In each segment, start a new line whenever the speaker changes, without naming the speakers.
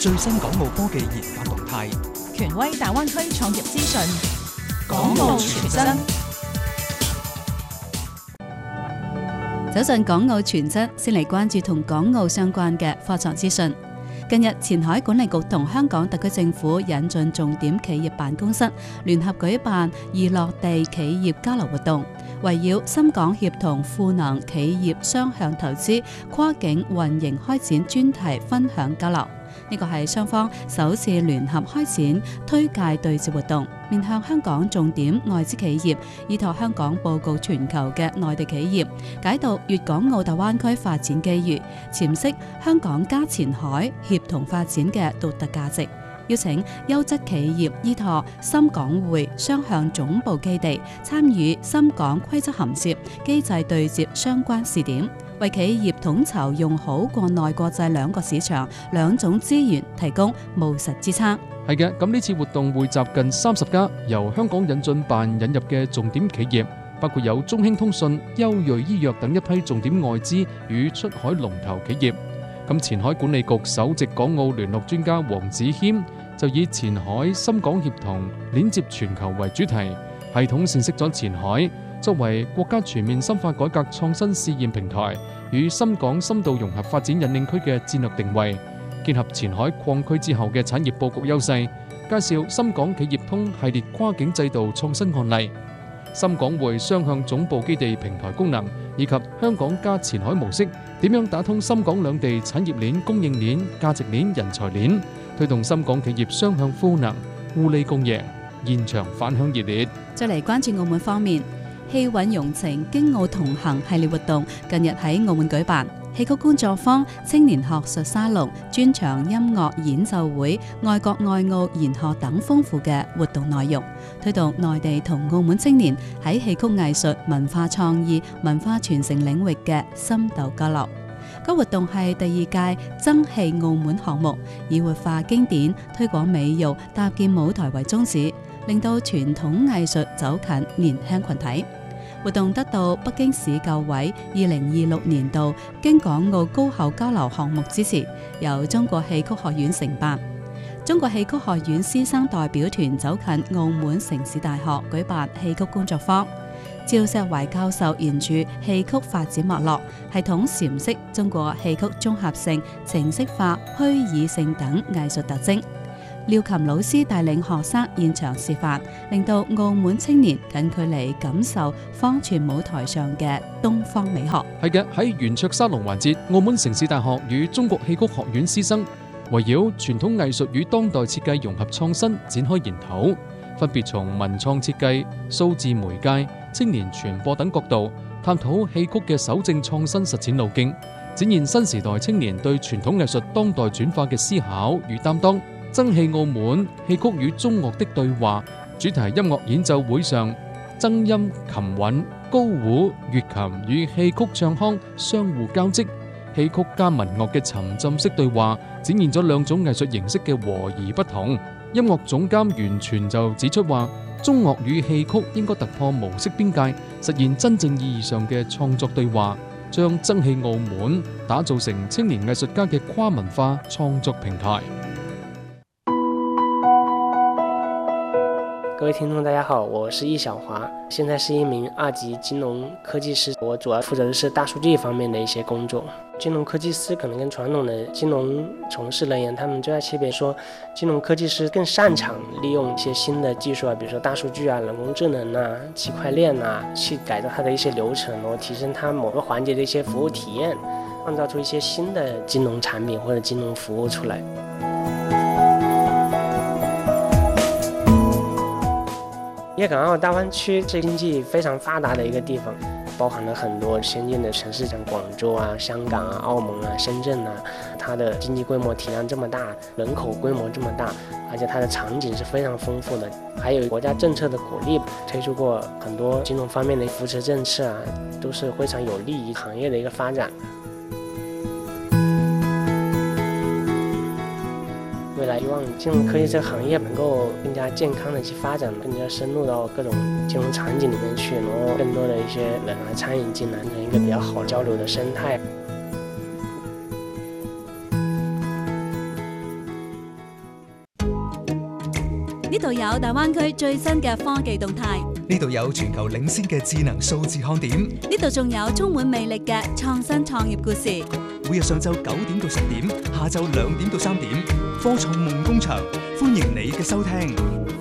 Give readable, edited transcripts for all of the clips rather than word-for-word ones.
最新港澳科技研發動態，
權威大灣區創業資訊，
港澳全真。走進港澳全真，先嚟關注同港澳相關嘅科創資訊。近日，前海管理局同香港特區政府引進重點企業辦公室聯合舉辦易落地企業交流活動，圍繞深港協同賦能企業雙向投資、跨境運營開展專題分享交流。呢個係雙方首次聯合開展推介對接活動，面向香港重點外資企業，依託香港佈局全球嘅內地企業，解讀粵港澳大灣區發展機遇，闡釋香港加前海協同發展嘅獨特價值。邀請優質企業依託深港匯雙向總部基地，參與深港規則銜接機制對接相關試點，為企業統籌用好國內國際兩個市場兩種資源，提供務實支撐。
係嘅，咁呢次活動匯集近30家由香港引進辦引入嘅重點企業，包括有中興通訊、優瑞醫藥等一批重點外資與出海龍頭企業。咁前海管理局首席港澳聯絡專家黃子謙就以前海深港協同鏈接全球為主題，系統闡釋咗前海作為國家全面深化改革創新試驗平台與深港深度融合發展引領區嘅戰略定位，結合前海擴區之後嘅產業佈局優勢，介紹深港企業通系列跨境制度創新案例、深港匯雙向總部基地平台功能，以及香港加前海模式點樣打通深港兩地產業鏈、供應鏈、價值鏈、人才鏈，推動深港企業雙向賦能、互利共贏。現場反響熱烈。
再嚟關注澳門方面，氣韻融情京澳同行系列活動近日喺澳門舉辦，戲曲工作坊、青年學術沙龍、專場音樂演奏會、愛國愛澳研學等豐富嘅活動內容，推動內地同澳門青年喺戲曲藝術、文化創意、文化傳承領域嘅深度交流。該活動係第二屆爭氣澳門項目，以活化經典、推廣美育、搭建舞台為宗旨，令到傳統藝術走近年輕群體。活動得到北京市教委2026年度京港澳高校交流項目支持，由中國戲曲學院承辦。中國戲曲學院師生代表團走近澳門城市大學舉辦戲曲工作坊。趙錫懷教授沿住戲曲發展脈絡，系統闡釋中國戲曲綜合性、程式化、虛擬性等藝術特徵。廖琴老師帶領學生現場示範，令到澳門青年近距離感受方寸舞台上嘅東方美學。
係嘅，喺圓桌沙龍環節，澳門城市大學與中國戲曲學院師生圍繞傳統藝術與當代設計融合創新展開研討，分別從文創設計、數字媒介、青年傳播等角度探討戲曲嘅守正創新實踐路徑，展現新時代青年對傳統藝術當代轉化嘅思考與擔當。爭氣澳門戲曲與中樂的對話主題音樂演奏會上，爭音、琴韻、高胡、粵琴與戲曲唱腔相互交織，戲曲加民樂嘅沉浸式對話，展現咗兩種藝術形式嘅和而不同。音樂總監袁泉就指出話，中樂與戲曲應該突破模式邊界，實現真正意義上嘅創作對話，將爭氣澳門打造成青年藝術家嘅跨文化創作平台。
各位聽眾大家好，我是易小華，現在是一名2級金融科技師，我主要負責的是大數據方面的一些工作。金融科技師可能跟傳統的金融從事人員，他們最大區別說，金融科技師更擅長利用一些新的技術啊，比如說大數據啊、人工智能啊、區塊鏈啊，去改造它的一些流程，然後提升它某個環節的一些服務體驗，創造出一些新的金融產品或者金融服務出來。粵港澳大灣區是經濟非常發達的一個地方，包含了很多先進的城市，像廣州啊、香港啊、澳門啊、深圳啊，它的經濟規模體量這麼大，人口規模這麼大，而且它的場景是非常豐富的，還有國家政策的鼓勵，推出過很多金融方面的扶持政策啊，都是非常有利於行業的一個發展。未來希望金融科技這個行業能夠更加健康的去發展，更加深入到各種金融場景裡面去，然後更多的一些人來參與進來，成一個比較好交流的生態。
呢度有大灣區最新嘅科技動態，
呢度有全球領先嘅智能數字看點，
呢度仲有充滿魅力嘅創新創業故事。
每日上晝9點到10點，下晝2點到3點，科創夢工場，歡迎你嘅收聽。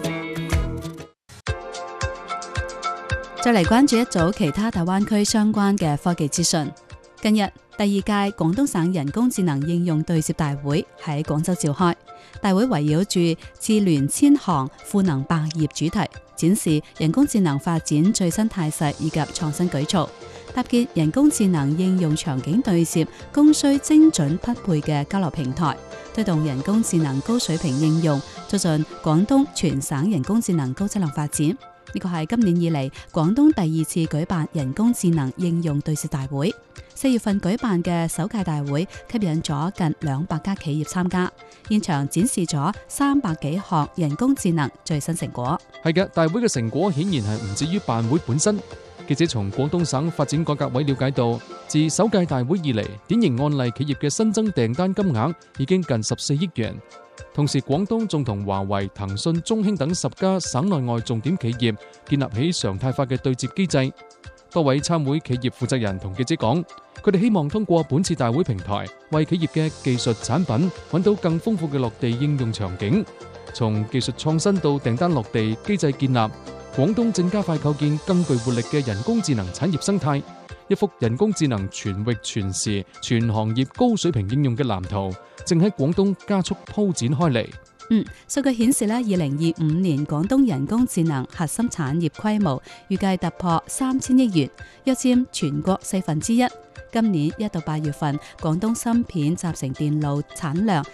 再嚟關注一組其他大灣區相關嘅科技資訊。近日，第2屆廣東省人工智能應用對接大會喺廣州召開。大會圍繞住智聯千行賦能百業主題，展示人工智能發展最新態勢以及創新舉措，搭建人工智能應用場景對接、供需精準匹配嘅交流平台，推動人工智能高水平應用，促進廣東全省人工智能高質量發展。呢個係今年以嚟廣東第2次舉辦人工智能應用對接大會。4月份舉辦嘅首屆大會吸引咗近200家企業參加，現場展示咗300幾項人工智能最新成果。
係嘅，大會嘅成果顯然係唔止於辦會本身。記者從廣東省發展改革委了解到，自首屆大會以嚟，典型案例企業嘅新增訂單金額已經近14億元。同時，廣東仲同華為、騰訊、中興等10家省內外重點企業建立起常態化嘅對接機制。多位參會企業負責人同記者講，佢哋希望通過本次大會平台，為企業嘅技術產品揾到更豐富嘅落地應用場景。從技術創新到訂單落地機制建立，廣東正加快構建更具活力嘅人工智能產業生態。一幅人工智能全域全時全行業高水平應用嘅藍圖正喺廣東加速鋪展開嚟。
數據顯示2025年廣東人工智能核心產業規模預計突破3000億元，約佔全國1/4。今年1到8月份，廣東芯片集成電路產量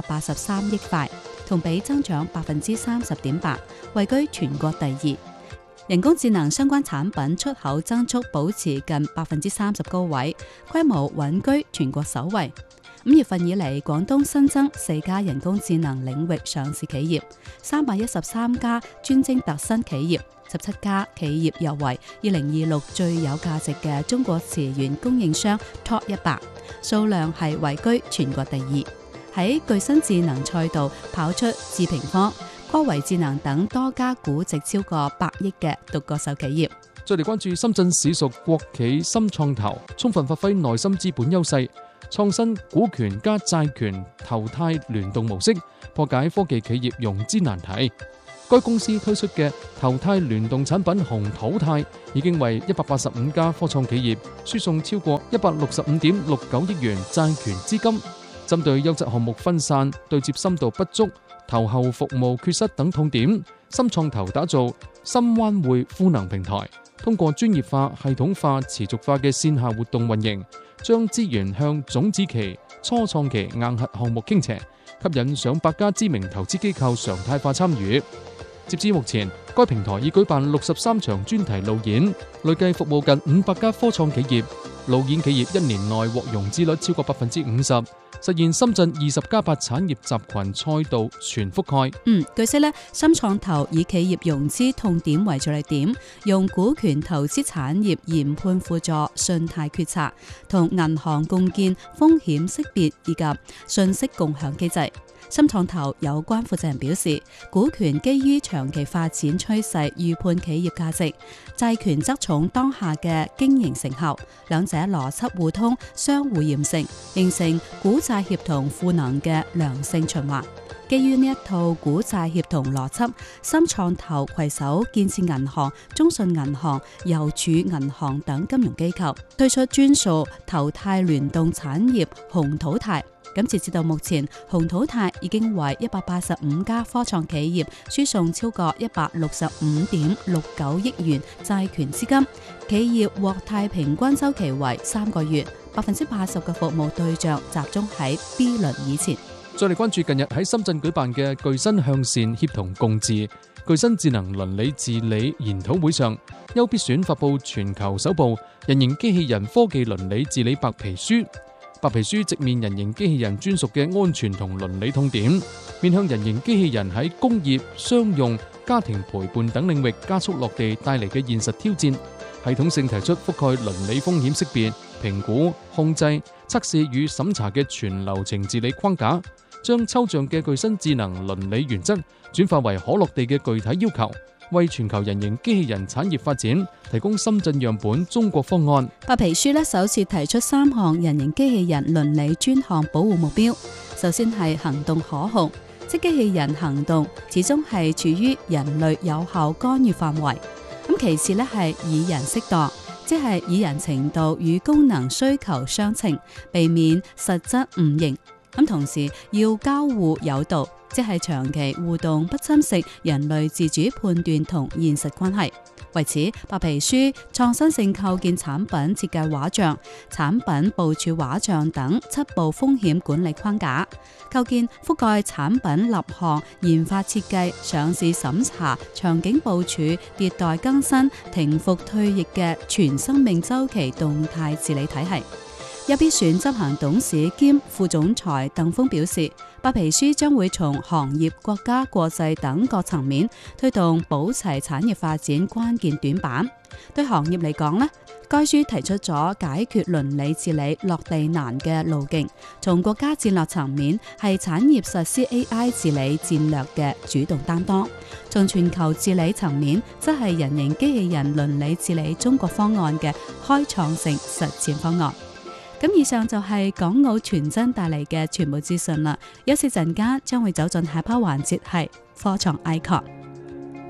783億塊，同比增長30.8%，位居全國第2。人工智能相關產品出口增速保持近30%高位，規模穩居全國首位。5月份以嚟，廣東新增4家人工智能領域上市企業，313家專精特新企業，17家企業入圍2026最有價值嘅中國磁源供應商 Top 100，數量係位居全國第2。喺具新智能賽道跑出智平方、科維智能等多家估值超過100億嘅獨角獸企業。
再嚟關注深圳市屬國企深創投，充分發揮內心資本優勢，創新股權加債權投貸聯動模式，破解科技企業融資難題。該公司推出嘅投貸聯動產品紅土貸，已經為185家科創企業輸送超過165.69億元債權資金。針對優質項目分散、對接深度不足、投後服務缺失等痛點，深創投打造深灣匯賦能平台，通過專業化、系統化、持續化嘅線下活動運營，將資源向種子期、初創期硬核項目傾斜，吸引上百家知名投資機構常態化參與。截至目前，該平台已舉辦63場專題路演，累計服務近500家科創企業。路演企業1年內獲融資率超過50%，實現深圳20+8產業集群賽道全覆蓋。
據悉深創投以企業融資痛點為着力點，用股權投資產業研判輔助信貸決策，同銀行共建風險識別以及信息共享機制。深創投有關負責人表示，股權基於長期發展趨勢預判企業價值，債權側重當下嘅經營成效，兩者邏輯互通，相互驗證，形成股債協同賦能嘅良性循環。基於呢一套股債協同邏輯，深創投攜手建設銀行、中信銀行、郵儲銀行等金融機構，推出專屬投貸聯動產業紅土貸。咁截至到目前，紅土貸已經為185家科創企業輸送超過165.69億元債權資金，企業獲貸平均周期為3個月，80%嘅服務對象集中喺 B 輪以前。
再嚟關注近日喺深圳舉辦嘅具新向善協同共治具新智能倫理治理研討會上，優必選發布全球首部人形機器人科技倫理治理白皮書。白皮書直面人形機器人專屬嘅安全同倫理痛點，面向人形機器人喺工業、商用、家庭陪伴等領域加速落地帶嚟嘅現實挑戰，系統性提出覆蓋倫理風險識別、評估、控制、測試與審查嘅全流程治理框架， 將抽象嘅具身智能倫理原則轉化為可落地嘅具體要求，為全球人形機器人產業發展提供深圳樣本中國方案。
白皮書首次提出3項人形機器人倫理專項保護目標。首先係行動可控，即機器人行動始終係處於人類有效干預範圍。咁其次係以人適當，即係以人程度與功能需求相稱，避免實質誤認。咁同時要交互有道，即係長期互動不侵蝕人類自主判斷同現實關係。為此，白皮書創新性構建產品設計畫像、產品部署畫像等7步風險管理框架，構建覆蓋產品立項、研發設計、上市審查、場景部署、迭代更新、停服退役嘅全生命週期動態治理體系。優必選執行董事兼副總裁鄧峰表示，白皮書將會從行業、國家、國際等各層面推動保齊產業發展關鍵短板。對行業嚟講，該書提出咗解決倫理治理落地難嘅路徑。從國家戰略層面，係產業實施 AI 治理戰略嘅主動擔當；從全球治理層面，則係人形機器人倫理治理中國方案嘅開創性實踐方案。咁以上就係港澳傳真帶嚟嘅全部資訊啦。休息陣間將會走進下 part 環節係科創 icon。